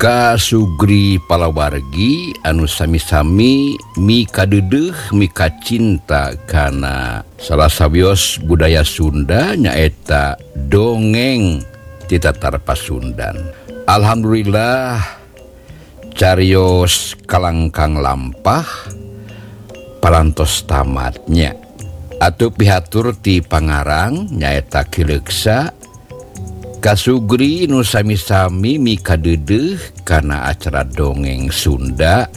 Sugri palawargi anu sami-sami mika dedeuh mika cinta kana salah sawios budaya Sunda nyaeta dongeng ti tatar Pasundan. Alhamdulillah carios kalangkang lampah parantos tamatnya. Atuh pihatur ti Pangarang nyaeta Kileuksa Kasugri nu sami-sami mika dedeuh kana acara dongeng Sunda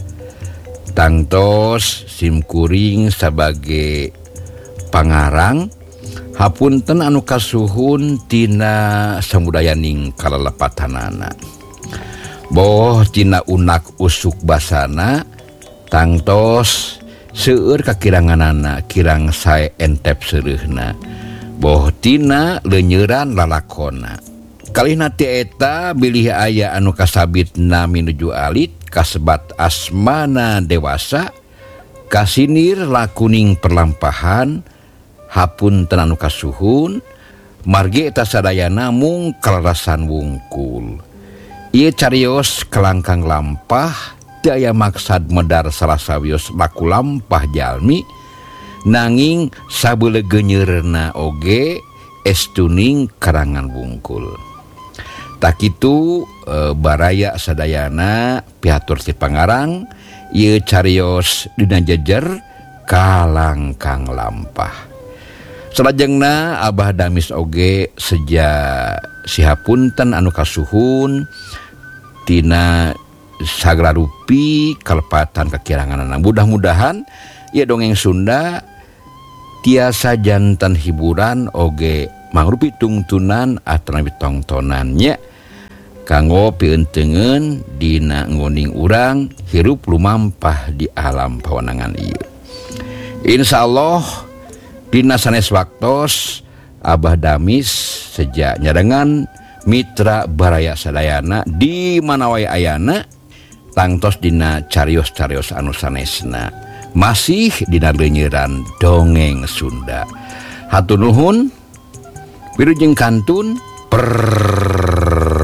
tangtos simkuring sebagai Pangarang hapunten anu kasuhun tina samudayaning kalalepatanana boh tina unak usuk basana tangtos seueur kakiranganana kirang sae entep seureuna boh tina leunyeran lalakonna. Kalihna ti eta bilih aya anu kasabitna minuju alit kasebat asmana dewasa kasinir lakuning perlampahan hapunten anu kasuhun margi eta sadayana mung kalarasan wungkul. Ieu carios kelangkang lampah teu aya maksad medar salah sawios laku lampah jalmi nanging sabeule geunyeurna oge estuning karangan wungkul. Tak kitu baraya sadayana pihatur ti Pangarang ieu carios dina jejer kalangkang lampah. Salajengna Abah Damis oge seja sihapunten anu kasuhun tina saglarupi kalepatan kakiranganana. Mudah-mudahan ieu dongeng Sunda tiasa janten hiburan oge mangrupi tungtunan atanapi tongtonannya kanggo pieunteugeun dina ngoning urang hirup lumampah di alam pawenangan ieu. Insyaallah dina sanes waktos Abah Damis seja nyarengan mitra baraya sadayana di mana wae ayana tangtos dina carios-carios anu sanesna masih dina leunyeran dongeng Sunda. Hatur nuhun wilujeng kantun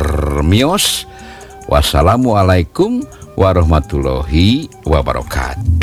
permios. Wassalamualaikum warahmatullahi wabarakatuh.